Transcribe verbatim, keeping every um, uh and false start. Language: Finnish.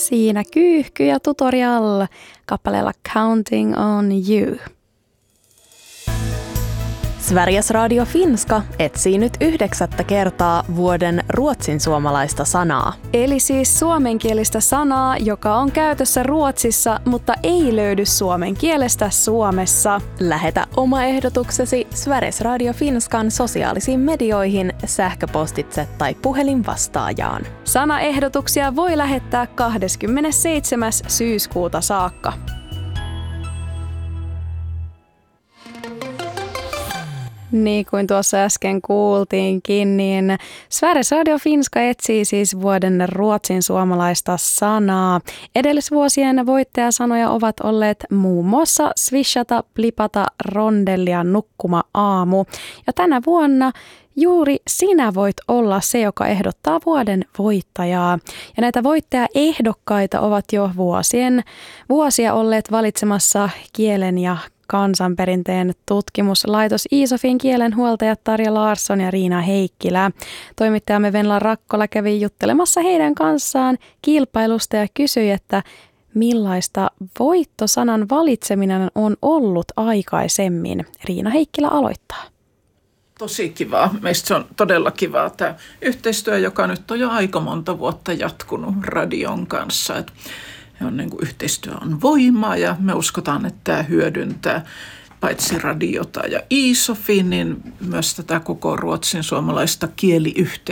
Siinä Kyyhky ja Tutorial kappaleella Counting on You. Sveriges Radio Finska etsii nyt yhdeksättä kertaa vuoden ruotsin suomalaista sanaa. Eli siis suomenkielistä sanaa, joka on käytössä Ruotsissa, mutta ei löydy suomen kielestä Suomessa. Lähetä oma ehdotuksesi Sveriges Radio Finskan sosiaalisiin medioihin, sähköpostitse tai puhelinvastaajaan. Sanaehdotuksia voi lähettää kahdeskymmenesseitsemäs syyskuuta saakka. Niin kuin tuossa äsken kuultiinkin, niin Sveriges Radio Finska etsii siis vuoden ruotsin suomalaista sanaa. Edellisvuosien voittajasanoja ovat olleet muun muassa swishata, blipata, rondelli ja nukkuma aamu. Ja tänä vuonna juuri sinä voit olla se, joka ehdottaa vuoden voittajaa. Ja näitä voittajaehdokkaita ovat jo vuosien, vuosia olleet valitsemassa kielen ja kansanperinteen tutkimuslaitos Iisofin kielenhuoltajat Tarja Larsson ja Riina Heikkilä. Toimittajamme Venla Rakkola kävi juttelemassa heidän kanssaan kilpailusta ja kysyi, että millaista voittosanan valitseminen on ollut aikaisemmin. Riina Heikkilä aloittaa. Tosi kivaa. Meistä se on todella kivaa tämä yhteistyö, joka nyt on jo aika monta vuotta jatkunut radion kanssa. Et on niin kuin yhteistyö on voimaa ja me uskotaan, että tämä hyödyntää paitsi radiota ja Iisofin, niin myös tätä koko ruotsin suomalaista kieliyhteisöä.